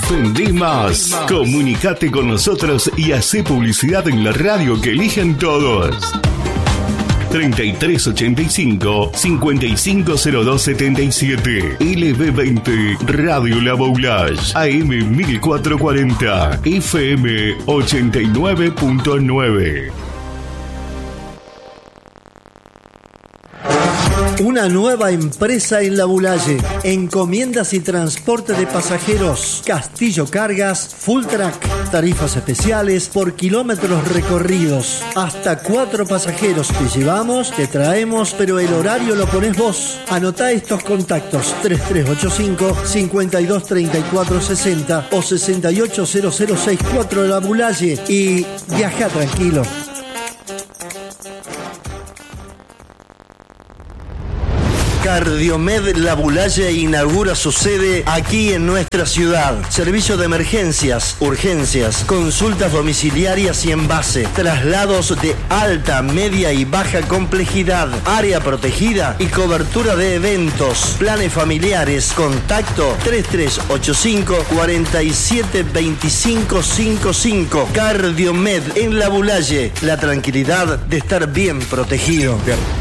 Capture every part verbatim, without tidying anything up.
Vendé más. Comunicate con nosotros y hacé publicidad en la radio que eligen todos. treinta y tres ochenta y cinco, cincuenta y cinco cero dos setenta y siete. L B veinte Radio La Boulage. A M mil cuatrocientos cuarenta. F M ochenta y nueve punto nueve. Una nueva empresa en La Boulaye. Encomiendas y transporte de pasajeros. Castillo Cargas, Full Track. Tarifas especiales por kilómetros recorridos. Hasta cuatro pasajeros te llevamos, te traemos, pero el horario lo pones vos. Anotá estos contactos: treinta y tres ochenta y cinco, cincuenta y dos treinta y cuatro sesenta o sesenta y ocho cero cero sesenta y cuatro de La Boulaye y viaja tranquilo. Cardiomed La Boulaye inaugura su sede aquí en nuestra ciudad. Servicio de emergencias, urgencias, consultas domiciliarias y en base, traslados de alta, media y baja complejidad, área protegida y cobertura de eventos, planes familiares. Contacto treinta y tres ochenta y cinco, cuarenta y siete veinticinco cincuenta y cinco. Cardiomed en La Boulaye, la tranquilidad de estar bien protegido.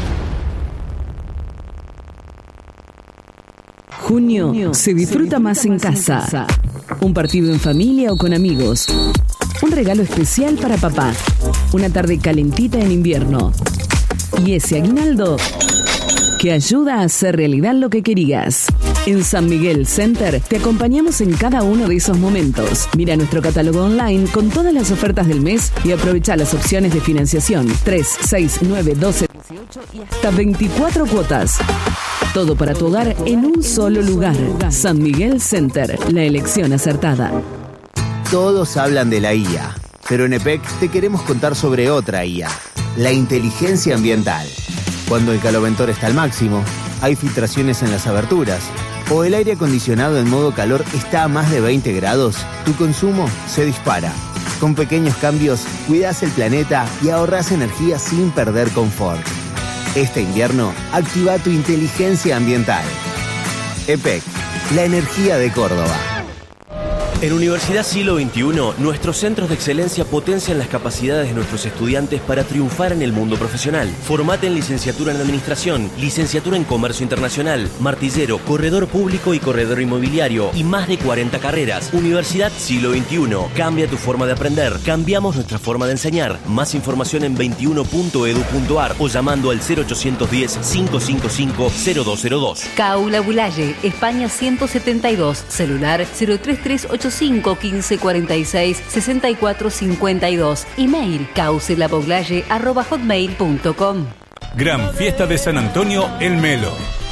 Junio se disfruta más en casa. Un partido en familia o con amigos. Un regalo especial para papá. Una tarde calentita en invierno. Y ese aguinaldo que ayuda a hacer realidad lo que querías. En San Miguel Center te acompañamos en cada uno de esos momentos. Mira nuestro catálogo online con todas las ofertas del mes y aprovecha las opciones de financiación tres, seis, nueve, doce, dieciocho y hasta veinticuatro cuotas. Todo para tu hogar en un solo lugar. San Miguel Center, la elección acertada. Todos hablan de la I A, pero en E P E C te queremos contar sobre otra I A, la inteligencia ambiental. Cuando el caloventor está al máximo, hay filtraciones en las aberturas, o el aire acondicionado en modo calor está a más de veinte grados, tu consumo se dispara. Con pequeños cambios, cuidas el planeta y ahorras energía sin perder confort. Este invierno, activa tu inteligencia ambiental. E P E C, la energía de Córdoba. En Universidad Siglo veintiuno, nuestros centros de excelencia potencian las capacidades de nuestros estudiantes para triunfar en el mundo profesional. Formate en licenciatura en Administración, licenciatura en Comercio Internacional, martillero, corredor público y corredor inmobiliario y más de cuarenta carreras. Universidad Siglo veintiuno. Cambia tu forma de aprender. Cambiamos nuestra forma de enseñar. Más información en veintiuno punto edu punto ar o llamando al cero ochocientos diez, cinco cinco cinco, cero dos cero dos. C A U La Boulaye, España ciento setenta y dos, celular cero tres tres ocho cinco quince cuarenta y seis sesenta y cuatro cincuenta y dos. Email causelaboglaye arroba hotmail punto com. Gran Fiesta de San Antonio El Melo.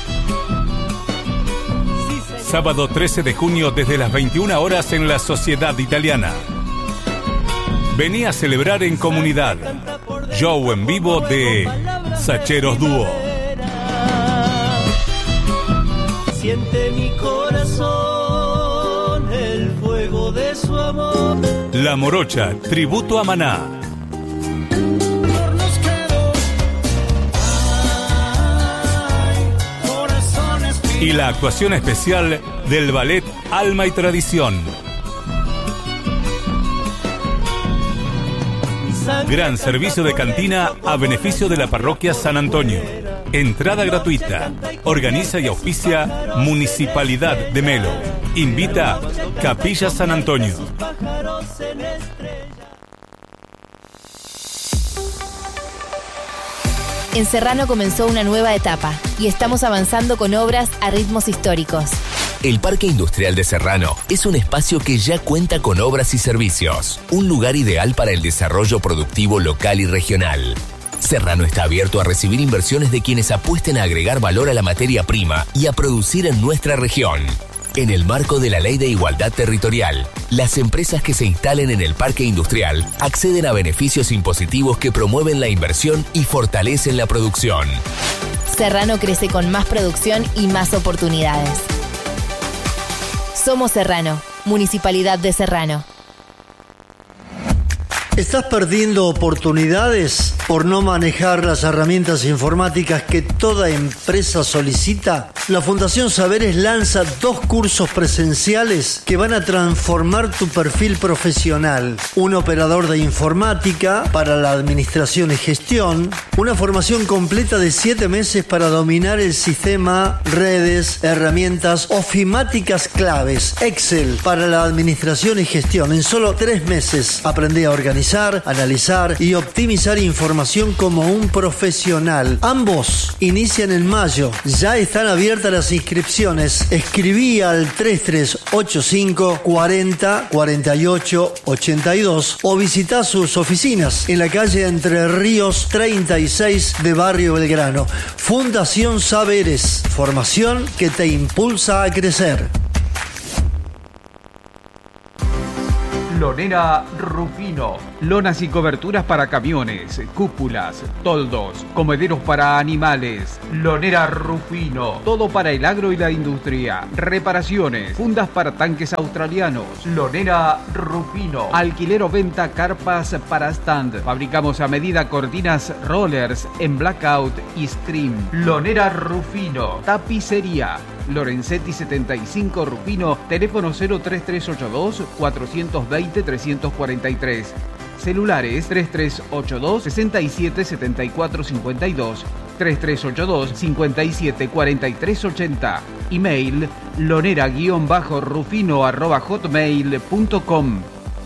Sábado trece de junio desde las veintiuna horas en la Sociedad Italiana. Vení a celebrar en comunidad. Show en vivo de Sacheros Dúo. Siente mi corazón el fuego de su amor. La Morocha, tributo a Maná. Y la actuación especial del ballet Alma y Tradición. Gran servicio de cantina a beneficio de la parroquia San Antonio. Entrada gratuita. Organiza y auspicia Municipalidad de Melo. Invita Capilla San Antonio. En Serrano comenzó una nueva etapa y estamos avanzando con obras a ritmos históricos. El Parque Industrial de Serrano es un espacio que ya cuenta con obras y servicios. Un lugar ideal para el desarrollo productivo local y regional. Serrano está abierto a recibir inversiones de quienes apuesten a agregar valor a la materia prima y a producir en nuestra región. En el marco de la Ley de Igualdad Territorial, las empresas que se instalen en el Parque Industrial acceden a beneficios impositivos que promueven la inversión y fortalecen la producción. Serrano crece con más producción y más oportunidades. Somos Serrano, Municipalidad de Serrano. ¿Estás perdiendo oportunidades? por no manejar las herramientas informáticas que toda empresa solicita, la Fundación Saberes lanza dos cursos presenciales que van a transformar tu perfil profesional. Un operador de informática para la administración y gestión, una formación completa de siete meses para dominar el sistema, redes, herramientas ofimáticas claves, Excel para la administración y gestión. En solo tres meses aprendí a organizar, analizar y optimizar información como un profesional. Ambos inician en mayo. Ya están abiertas las inscripciones. Escribí al tres tres ocho cinco cuarenta cuarenta y ocho ochenta y dos o visita sus oficinas en la calle Entre Ríos treinta y seis de Barrio Belgrano. Fundación Saberes, formación que te impulsa a crecer. Lonera Rufino. Lonas y coberturas para camiones, cúpulas, toldos, comederos para animales. Lonera Rufino. Todo para el agro y la industria. Reparaciones, fundas para tanques australianos. Lonera Rufino. Alquiler o venta carpas para stand. Fabricamos a medida cortinas rollers en blackout y stream. Lonera Rufino. Tapicería. Lorenzetti setenta y cinco Rufino, teléfono cero tres tres ocho dos cuatro dos cero tres cuatro tres. Celulares tres tres ocho dos seis siete siete cuatro cinco dos, tres tres ocho dos cinco siete cuatro tres ocho cero. Email lonera-rufino arroba hotmail punto com.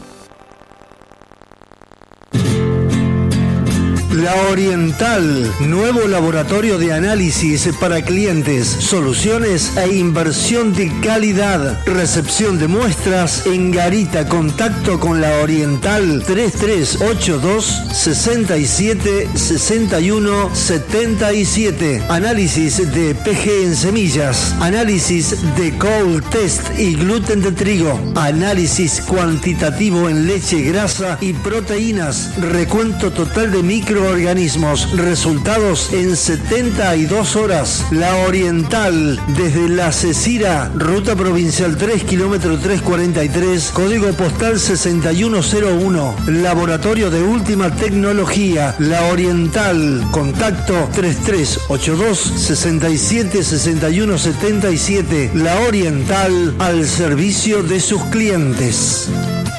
La Oriental, nuevo laboratorio de análisis para clientes, soluciones e inversión de calidad. Recepción de muestras en Garita. Contacto con La Oriental tres tres ocho dos seis siete seis uno siete siete. Análisis de P G en semillas, análisis de cold test y gluten de trigo, análisis cuantitativo en leche, grasa y proteínas, recuento total de micro organismos, resultados en setenta y dos horas. La Oriental, desde La Cecira, ruta provincial tres, kilómetro trescientos cuarenta y tres, código postal sesenta y uno cero uno. Laboratorio de última tecnología. La Oriental, contacto tres tres ocho dos seis siete seis uno siete siete. La Oriental, al servicio de sus clientes.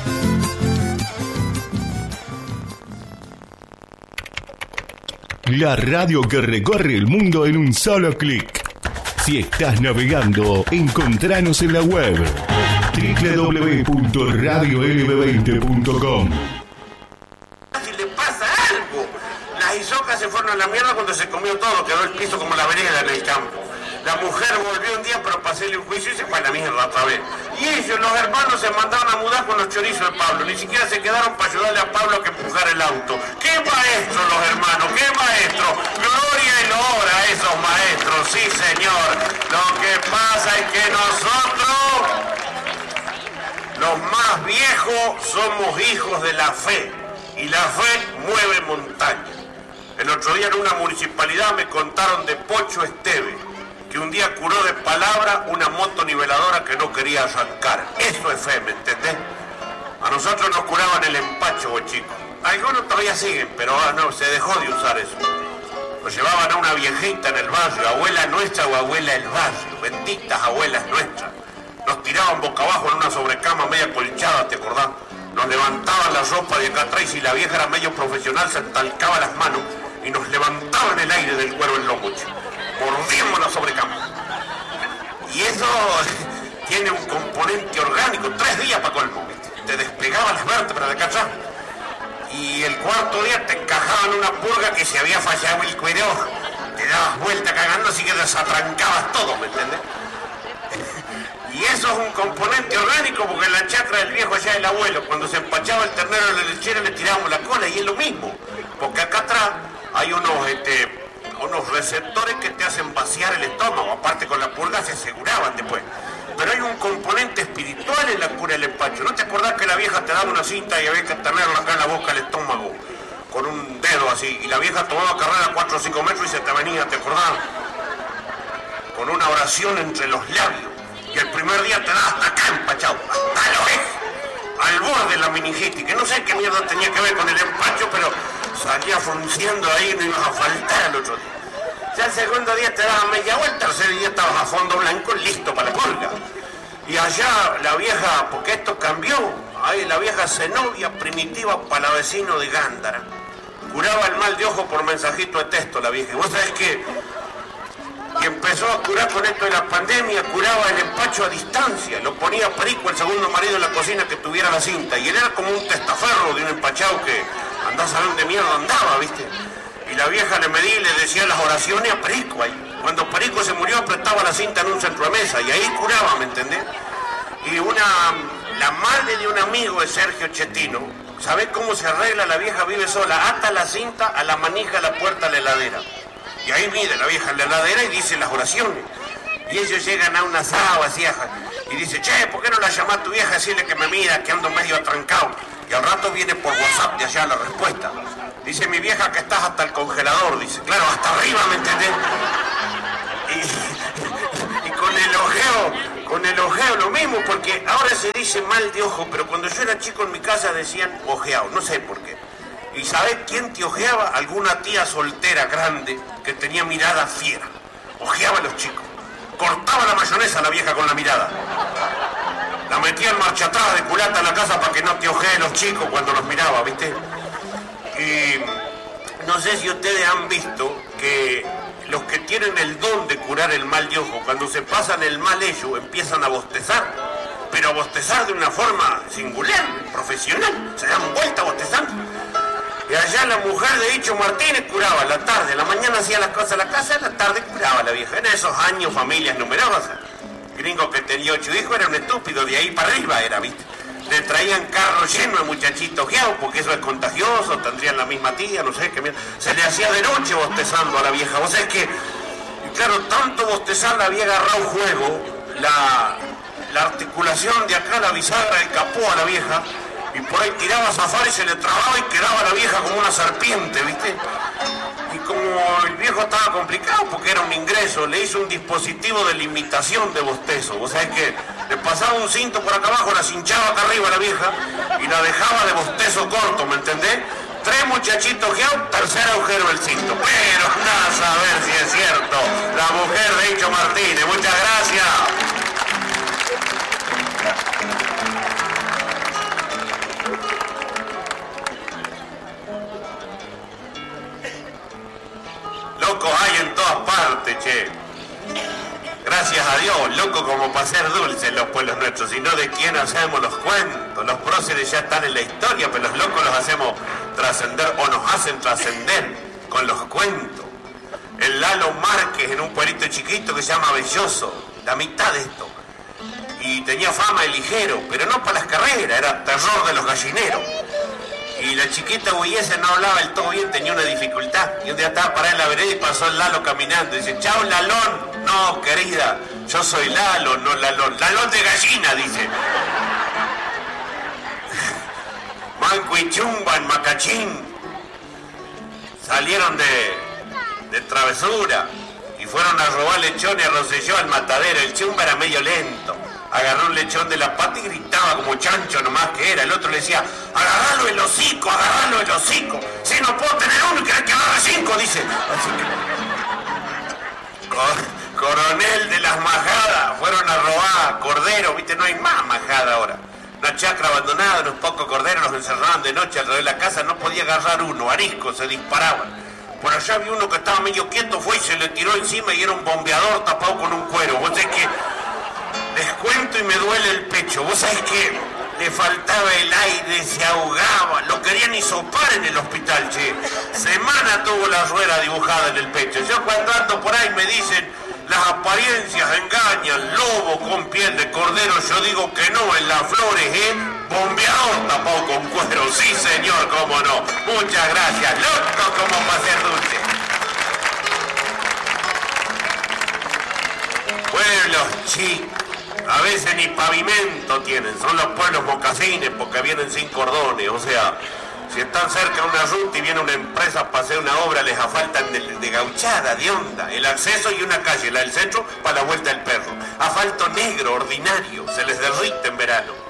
La radio que recorre el mundo en un solo clic. Si estás navegando, encontranos en la web doble u doble u doble u punto radio l b veinte punto com. Si le pasa algo, las isocas se fueron a la mierda cuando se comió todo, quedó el piso como la vereda en el campo. La mujer volvió un día para pasarle un juicio y se fue a la mierda otra vez. Y ellos, los hermanos, se mandaron a mudar con los chorizos de Pablo. Ni siquiera se quedaron para ayudarle a Pablo a que empujara el auto. ¡Qué maestros los hermanos! ¡Qué maestros! Gloria y loor a esos maestros, sí señor. Lo que pasa es que nosotros, los más viejos, somos hijos de la fe. Y la fe mueve montañas. El otro día en una municipalidad me contaron de Pocho Esteve, que un día curó de palabra una moto niveladora que no quería arrancar. Eso es fe, ¿me entendés? A nosotros nos curaban el empacho, vos chicos. Algunos todavía siguen, pero ahora no, se dejó de usar eso. Nos llevaban a una viejita en el barrio, abuela nuestra o abuela del barrio, benditas abuelas nuestras. Nos tiraban boca abajo en una sobrecama media colchada, ¿te acordás? Nos levantaban la ropa de acá atrás y si la vieja era medio profesional se entalcaba las manos y nos levantaban el aire del cuero el lomo, chico. Mordíamos la sobrecama. Y eso tiene un componente orgánico, tres días para colmo. Te despegaba las vértebras de acá atrás. Y el cuarto día te encajaban una purga que se había fallado el cuero. Te dabas vuelta cagando, así que desatrancabas todo, ¿me entiendes? Y eso es un componente orgánico, porque en la chacra del viejo allá del abuelo, cuando se empachaba el ternero en la lechera, le tirábamos la cola, y es lo mismo. Porque acá atrás hay unos, este... unos receptores que te hacen vaciar el estómago, aparte con la purga se aseguraban después. Pero hay un componente espiritual en la cura del empacho. ¿No te acordás que la vieja te daba una cinta y había que tenerla acá en la boca el estómago? Con un dedo así, y la vieja tomaba carrera cuatro o cinco metros y se te venía, ¿te acordás? Con una oración entre los labios. Y el primer día te da hasta acá empachado, hasta la oreja, al borde de la meningitis, que no sé qué mierda tenía que ver con el empacho, pero salía frunciendo ahí, no ibas a faltar el otro día. Ya el segundo día te dabas media vuelta, el tercer día estabas a fondo blanco, listo para la purga. Y allá la vieja, porque esto cambió, ahí la vieja Zenobia Primitiva Palavecino de Gándara, curaba el mal de ojo por mensajito de texto la vieja. Y vos sabés que, que empezó a curar con esto de la pandemia, curaba el empacho a distancia, lo ponía Perico, el segundo marido en la cocina, que tuviera la cinta, y él era como un testaferro de un empachado que andás a ver dónde mierda andaba, ¿viste? Y la vieja le medía y le decía las oraciones a Perico ahí. Cuando Perico se murió, apretaba la cinta en un centro de mesa y ahí curaba, ¿me entendés? Y una, la madre de un amigo de Sergio Chetino, ¿sabés cómo se arregla? La vieja vive sola, ata la cinta a la manija de la puerta de la heladera. Y ahí mide la vieja en la heladera y dice las oraciones. Y ellos llegan a un asado así y dice, che, ¿por qué no la llamás a tu vieja a decirle que me mira, que ando medio atrancado? Y al rato viene por WhatsApp de allá la respuesta. Dice, mi vieja que estás hasta el congelador, dice, claro, hasta arriba, ¿me entendés? Y, y con el ojeo, con el ojeo lo mismo, porque ahora se dice mal de ojo, pero cuando yo era chico en mi casa decían ojeado, no sé por qué. ¿Y sabés quién te ojeaba? Alguna tía soltera grande que tenía mirada fiera. Ojeaba a los chicos. Cortaba la mayonesa a la vieja con la mirada. La metía en marcha atrás de culata en la casa para que no te ojeen los chicos cuando los miraba, ¿viste? Y no sé si ustedes han visto que los que tienen el don de curar el mal de ojo, cuando se pasan el mal ellos, empiezan a bostezar, pero a bostezar de una forma singular, profesional, se dan vuelta bostezando. Y allá la mujer de Dicho Martínez curaba la tarde, la mañana hacía las cosas en la casa, la tarde curaba la vieja. En esos años, familias numerosas. Gringo que tenía ocho hijos era un estúpido, de ahí para arriba era, ¿viste? Le traían carros llenos de muchachitos ojeados, porque eso es contagioso, tendrían la misma tía, no sé qué. Se le hacía de noche bostezando a la vieja. Vos sabés que, y claro, tanto bostezar le había agarrado juego la, la articulación de acá, la bisagra del capó a la vieja, y por ahí tiraba a zafar y se le trababa y quedaba la vieja como una serpiente, ¿viste? Y como el viejo estaba complicado porque era un ingreso, le hizo un dispositivo de limitación de bostezo. Vos sabés que le pasaba un cinto por acá abajo, la cinchaba acá arriba a la vieja y la dejaba de bostezo corto, ¿me entendés? Tres muchachitos ojeados, tercer agujero del cinto. Pero nada a saber si es cierto. La mujer de Dicho Martínez, muchas gracias. Locos hay en todas partes, che. Gracias a Dios, loco como para ser dulce en los pueblos nuestros, sino de quién hacemos los cuentos. Los próceres ya están en la historia, pero los locos los hacemos trascender o nos hacen trascender con los cuentos. El Lalo Márquez en un pueblito chiquito que se llama Belloso, la mitad de esto. Y tenía fama de ligero, pero no para las carreras, era terror de los gallineros. Y la chiquita huyese no hablaba del todo bien, tenía una dificultad. Y un día estaba parada en la vereda y pasó el Lalo caminando. Y dice, chao, Lalón. No, querida, yo soy Lalo, no Lalón. Lalón de gallina, dice. Manco y Chumba en Macachín salieron de, de travesura y fueron a robar lechones a Rosselló al matadero. El Chumba era medio lento. Agarró un lechón de la pata y gritaba como chancho nomás que era. El otro le decía, agarralo el hocico, agarralo el hocico. Si no puedo tener uno y querés que agarre cinco, dice. Así que... Cor coronel de las majadas, fueron a robar corderos, viste, no hay más majada ahora. Una chacra abandonada, unos pocos corderos los encerraban de noche alrededor de la casa, no podía agarrar uno, arisco, se disparaban. Por allá vi uno que estaba medio quieto, fue y se le tiró encima y era un bombeador tapado con un cuero. Vos sabés que les cuento y me duele el pecho. Vos sabés que le faltaba el aire, se ahogaba, lo querían hisopar en el hospital, che. Semana tuvo la rueda dibujada en el pecho. Yo cuando ando por ahí me dicen, las apariencias engañan, lobo con piel de cordero, yo digo que no, en las flores, ¿eh? Bombeador tapado con cuero, sí señor, cómo no. Muchas gracias, loco como para ser dulce. Pueblos chicos, a veces ni pavimento tienen, son los pueblos mocasines porque vienen sin cordones, o sea, si están cerca de una ruta y viene una empresa para hacer una obra, les afaltan de, de gauchada, de onda, el acceso y una calle, la del centro, para la vuelta del perro. Asfalto negro, ordinario, se les derrite en verano.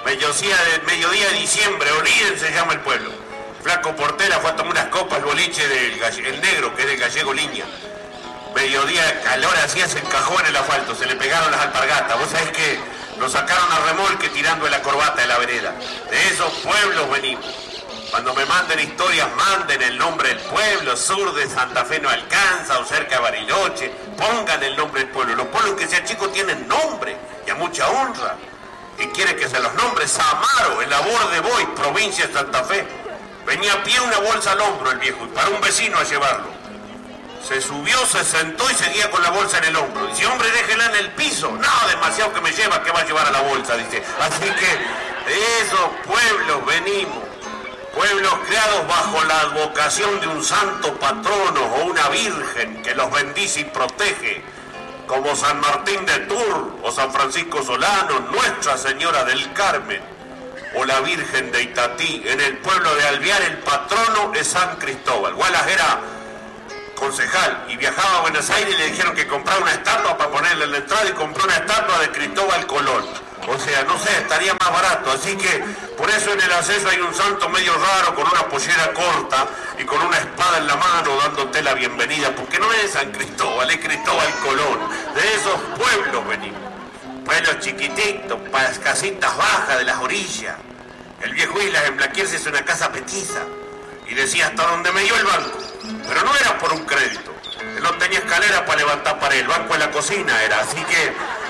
Mediodía de, mediodía de diciembre, Oliden se llama el pueblo. Flaco Portela fue a tomar unas copas al boliche del galle, el negro, que es del gallego Liña. Mediodía de calor, hacía, se encajó en el asfalto, se le pegaron las alpargatas. Vos sabés que nos sacaron a remolque tirando de la corbata de la vereda. De esos pueblos venimos. Cuando me manden historias, manden el nombre del pueblo, sur de Santa Fe no alcanza, o cerca de Bariloche. Pongan el nombre del pueblo. Los pueblos que sean chicos tienen nombre y a mucha honra. Y quiere que se los nombre Samaro, en la Borde Boy, provincia de Santa Fe. Venía a pie una bolsa al hombro el viejo y paró un vecino a llevarlo. Se subió, se sentó y seguía con la bolsa en el hombro. Dice, hombre, déjela en el piso. No, demasiado que me lleva, que va a llevar a la bolsa, dice. Así que de esos pueblos venimos. Pueblos creados bajo la advocación de un santo patrono o una virgen que los bendice y protege, como San Martín de Tours o San Francisco Solano, Nuestra Señora del Carmen o la Virgen de Itatí. En el pueblo de Alvear el patrono es San Cristóbal. Wallace era concejal y viajaba a Buenos Aires y le dijeron que comprara una estatua para ponerle en la entrada y compró una estatua de Cristóbal Colón. O sea, no sé, estaría más barato. Así que por eso en el acceso hay un santo medio raro con una pollera corta y con una espada en la mano dándote la bienvenida, porque no es San Cristóbal, es Cristóbal Colón. De esos pueblos venimos. Pueblos chiquititos, para las casitas bajas de las orillas. El viejo Islas en Blaquiers es una casa petiza. Y decía hasta donde me dio el banco. Pero no era por un crédito. Él no tenía escalera para levantar pared. El banco en la cocina era. Así que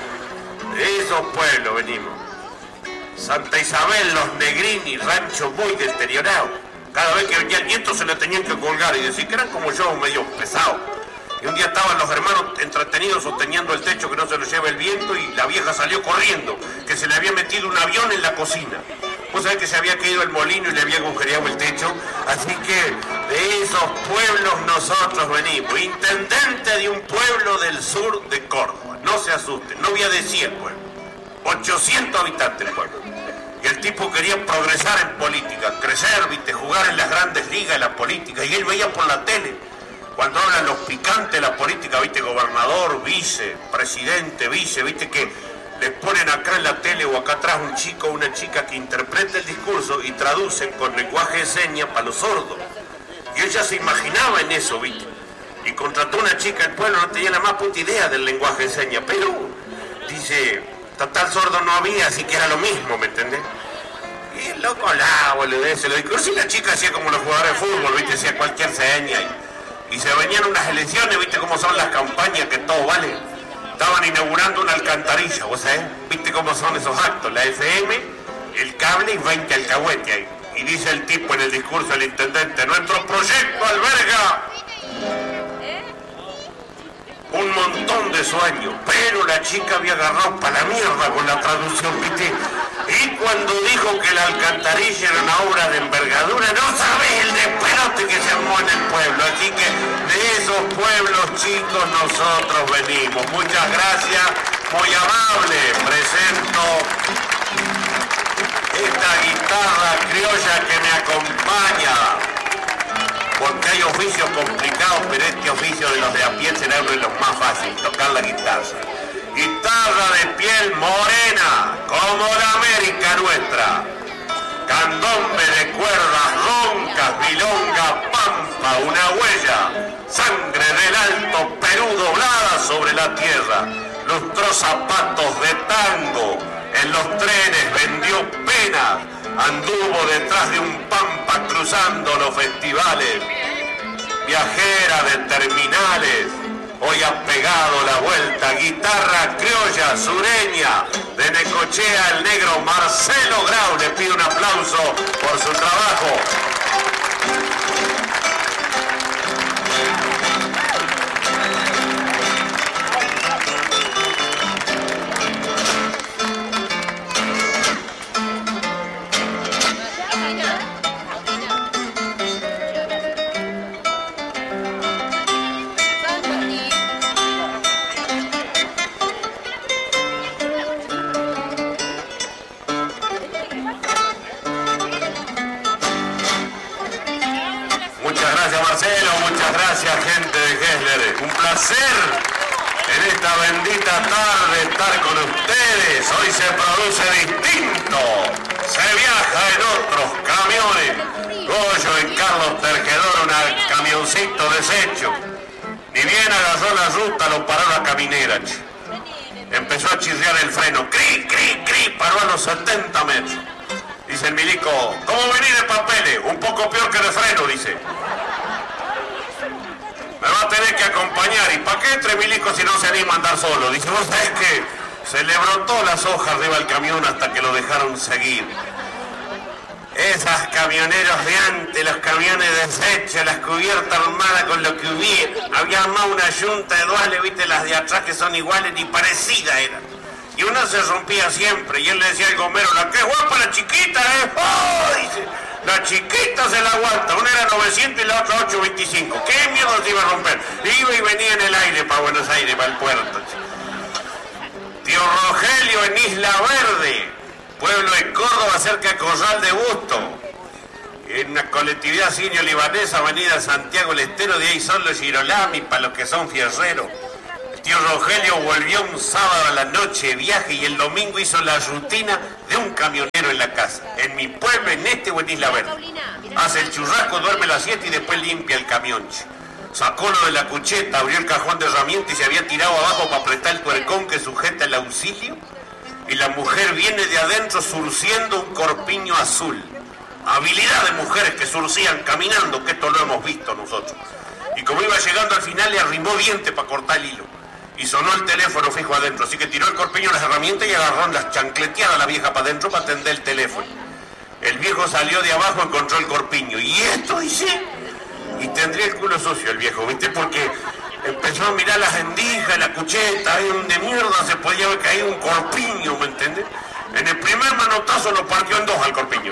de esos pueblos venimos. Santa Isabel, Los Negrini, rancho muy deteriorado. Cada vez que venía el nieto se le tenían que colgar y decir que eran como yo, medio pesados. Y un día estaban los hermanos entretenidos sosteniendo el techo que no se lo lleve el viento y la vieja salió corriendo, que se le había metido un avión en la cocina. Vos sabés que se había caído el molino y le había agujereado el techo. Así que de esos pueblos nosotros venimos. Intendente de un pueblo del sur de Córdoba. No se asusten, no voy a decir el pueblo. ochocientos habitantes el pueblo. Y el tipo quería progresar en política, crecer, viste, jugar en las grandes ligas de la política. Y él veía por la tele, cuando hablan los picantes de la política, viste, gobernador, vice, presidente, vice, viste, que les ponen acá en la tele o acá atrás un chico o una chica que interpreta el discurso y traducen con lenguaje de señas para los sordos. Y ella se imaginaba en eso, viste. Y contrató una chica del pueblo, no tenía la más puta idea del lenguaje de señas, pero dice, total sordo no había, así que era lo mismo, ¿me entendés? Y el loco la boludez, se lo discurso y la chica hacía como los jugadores de fútbol, viste, hacía cualquier seña. Y, y se venían unas elecciones, viste cómo son las campañas, que todo vale. Estaban inaugurando una alcantarilla, ¿vos sabés? ¿Viste cómo son esos actos? La F M, el cable y veinte alcahuetes ahí. Y dice el tipo en el discurso del intendente, nuestro proyecto alberga un montón de sueños, pero la chica había agarrado para la mierda con la traducción, ¿viste? Y cuando dijo que la alcantarilla era una obra de envergadura, no sabés el despelote que se armó en el pueblo. Así que de esos pueblos chicos nosotros venimos. Muchas gracias, muy amable. Presento esta guitarra criolla que me acompaña, porque hay oficios complicados, pero este oficio de los de a pie será uno de los más fáciles, tocar la guitarra. Guitarra de piel morena, como la América nuestra. Candombe de cuerdas roncas, milonga, pampa, una huella. Sangre del Alto Perú doblada sobre la tierra. Lustró zapatos de tango, en los trenes vendió penas. Anduvo detrás de un pampa cruzando los festivales. Viajera de terminales, hoy ha pegado la vuelta. Guitarra criolla sureña de Necochea, el negro Marcelo Grau. Le pido un aplauso por su trabajo. Gente de Gessler, un placer en esta bendita tarde estar con ustedes. Hoy se produce distinto. camioncito deshecho. Ni bien agarró la ruta, lo paró la caminera, che. Empezó a chirriar el freno. Cri, cri, cri, paró a los setenta metros. Dice el milico, ¿cómo venís de papeles? Un poco peor que de freno, dice. Me va a tener que acompañar. ¿Y para qué entre milico si no se anima a andar solo? Dice, vos sabés que se le brotó las hojas arriba del camión hasta que lo dejaron seguir. Esas camioneros de antes, los camiones deshechos, las cubiertas armadas con lo que hubiera. Había armado una yunta de duales, viste, las de atrás que son iguales, ni parecidas eran. Y una se rompía siempre, y él le decía al gomero, la que guapa la chiquita, ¿eh? ¡Oh! Dice, la chiquita se la aguanta. Una era novecientos y la otra ochocientos veinticinco. ¿Qué miedo se iba a romper? Iba y venía en el aire para Buenos Aires, para el puerto. Tío Rogelio en Isla Verde, pueblo de Córdoba, cerca de Corral de Busto, en una colectividad sirio-libanesa, avenida Santiago del Estero, de ahí son los Girolami, para los que son fierreros. El tío Rogelio volvió un sábado a la noche de viaje y el domingo hizo la rutina de un camionero en la casa, en mi pueblo, en este o en Isla Verde. Hace el churrasco, duerme la siesta y después limpia el camión. Sacó lo de la cucheta, abrió el cajón de herramientas y se había tirado abajo para apretar el tuercón que sujeta el auxilio. Y la mujer viene de adentro surciendo un corpiño azul. Habilidad de mujeres que surcían caminando, que esto lo hemos visto nosotros. Y como iba llegando al final le arrimó diente para cortar el hilo. Y sonó el teléfono fijo adentro, así que tiró el corpiño en las herramientas y agarró las chancleteadas a la vieja para adentro para atender el teléfono. El viejo salió de abajo, encontró el corpiño. ¿Y esto, dice? Y tendría el culo sucio el viejo, ¿viste? Porque empezó a mirar las endijas, la cucheta, ahí donde mierda se podía ver que hay un corpiño, ¿me entiendes? En el primer manotazo lo partió en dos al corpiño,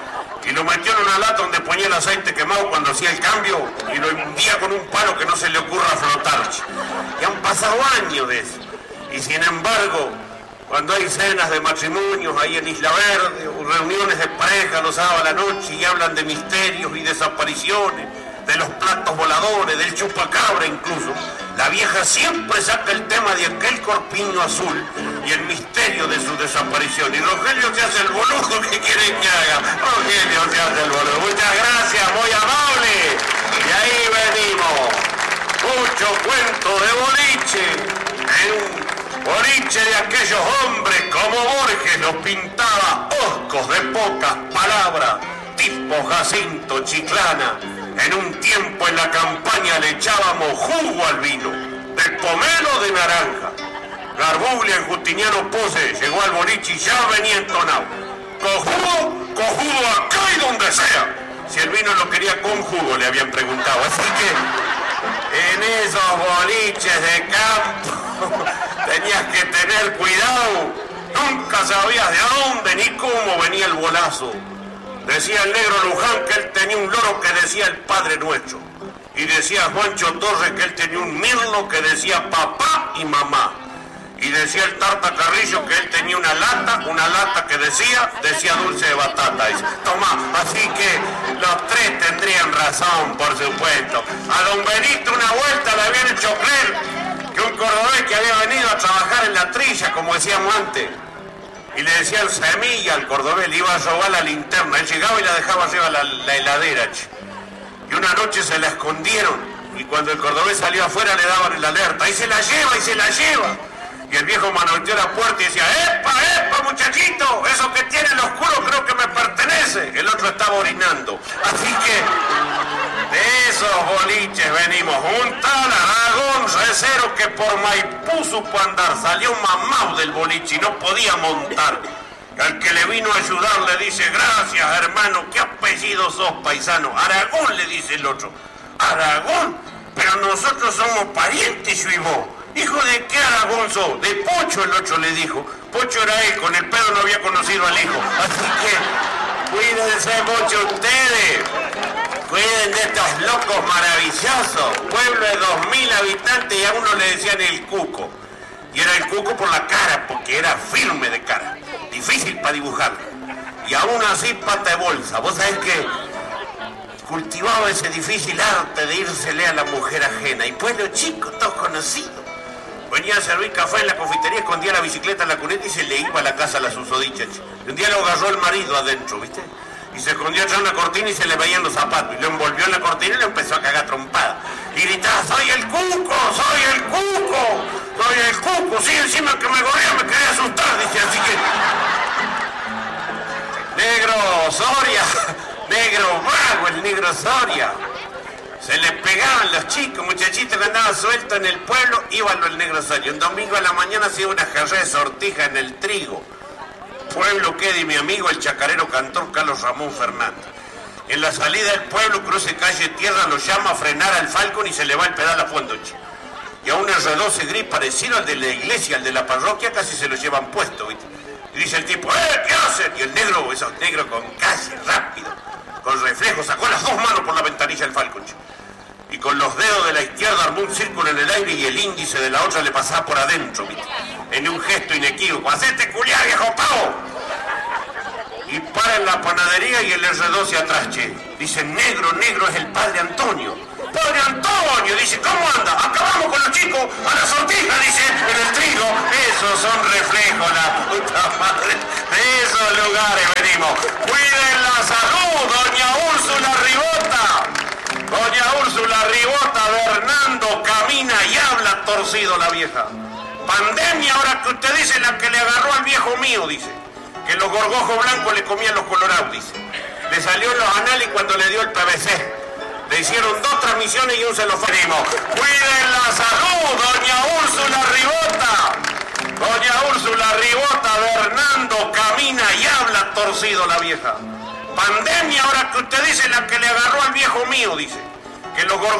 y lo metió en una lata donde ponía el aceite quemado cuando hacía el cambio y lo hundía con un palo que no se le ocurra flotar. Y han pasado años de eso. Y sin embargo, cuando hay cenas de matrimonios ahí en Isla Verde, o reuniones de pareja los sábados a la noche y hablan de misterios y desapariciones, de los platos voladores, del chupacabra incluso, la vieja siempre saca el tema de aquel corpiño azul y el misterio de su desaparición. Y Rogelio se hace el boludo que quiere que haga. Rogelio se hace el boludo. Muchas gracias, muy amable. Y ahí venimos. Mucho cuento de boliche. En un boliche de aquellos hombres como Borges los pintaba, oscos de pocas palabras, tipo Jacinto Chiclana. En un tiempo en la campaña le echábamos jugo al vino, de pomelo de naranja. Garbuglia en Justiniano Pose llegó al boliche y ya venía entonado. Cojudo, cojudo acá y donde sea. Si el vino lo quería con jugo, le habían preguntado. Así que en esos boliches de campo tenías que tener cuidado. Nunca sabías de dónde ni cómo venía el bolazo. Decía el negro Luján que él tenía un loro que decía el Padre Nuestro. Y decía Juancho Torres que él tenía un mirlo que decía papá y mamá. Y decía el Tarta Carrillo que él tenía una lata, una lata que decía, decía dulce de batata. Dice, toma, así que los tres tendrían razón, por supuesto. A don Benito una vuelta le habían hecho creer que un cordobés que había venido a trabajar en la trilla, como decíamos antes, y le decían semilla al cordobés, le iba a robar la linterna. Él llegaba y la dejaba arriba la, la heladera. Che. Y una noche se la escondieron. Y cuando el cordobés salió afuera le daban el alerta. ¡Y se la lleva, y se la lleva! Y el viejo manoteó la puerta y decía, ¡epa, epa, muchachito! Eso que tiene el oscuro creo que me pertenece. El otro estaba orinando. Así que de esos boliches venimos. Un tal Aragón Recero que por Maipú supo andar. Salió mamado del boliche y no podía montar. Al que le vino a ayudar le dice, gracias hermano, ¿qué apellido sos, paisano? Aragón, le dice el otro. ¿Aragón? Pero nosotros somos parientes, yo y vos. ¿Hijo de qué Aragón sos? De Pocho, el otro le dijo. Pocho era él, con el pedo no había conocido al hijo. Así que cuídense mucho ustedes. Cuiden de estos locos maravillosos. Pueblo de dos mil habitantes y a uno le decían el cuco. Y era el cuco por la cara, porque era firme de cara. Difícil para dibujar. Y aún así pata de bolsa. Vos sabés que cultivaba ese difícil arte de írsele a la mujer ajena. Y pueblo chico, todos conocidos. Venía a servir café en la confitería, escondía la bicicleta en la cuneta y se le iba a la casa a la susodicha. Un día lo agarró el marido adentro, ¿viste? y se escondió atrás de una cortina y se le veían los zapatos. Y lo envolvió en la cortina y le empezó a cagar trompada. Y gritaba, soy el cuco, soy el cuco, soy el cuco. Sí, encima que me gorrea me quería asustar, dice, así que... Negro Soria, negro vago, el negro Soria. Se le pegaban los chicos, muchachitos que andaban sueltos en el pueblo, iban al negro Soria. Un domingo a la mañana hacía una jarra de sortija en el trigo. Pueblo que de mi amigo el chacarero cantor Carlos Ramón Fernández. En la salida del pueblo, cruce calle Tierra, lo llama a frenar al Falcon y se le va el pedal a fondo. Y a un erre doce gris parecido al de la iglesia, al de la parroquia, casi se lo llevan puesto, ¿viste? Y dice el tipo, ¡eh, qué hacen! Y el negro, esos negros con casi rápido, con reflejo, sacó las dos manos por la ventanilla del Falcon. Y con los dedos de la izquierda armó un círculo en el aire y el índice de la otra le pasaba por adentro, ¿viste? En un gesto inequívoco. ¡Hacete culiar, viejo pavo! Y para en la panadería y el erre doce atrás, che. Dice, negro, negro es el padre Antonio. ¡Padre Antonio! Dice, ¿cómo anda? Acabamos con los chicos a la sortija, dice, en el trigo. Esos son reflejos, la puta madre. De esos lugares venimos. Cuiden la salud, doña Úrsula Ribota. Doña Úrsula Ribota Bernando camina y habla torcido la vieja. Pandemia, ahora que usted dice, la que le agarró al viejo mío, dice. Que los gorgojos blancos le comían los colorados, dice. Le salió en los anales cuando le dio el pe ve ce. Le hicieron dos transmisiones y un se lo ferimos. Cuiden la salud, doña Úrsula Ribota. Doña Úrsula Ribota Bernando camina y habla torcido la vieja. Pandemia, ahora que usted dice, la que le agarró al viejo mío, dice. Que los gorgojos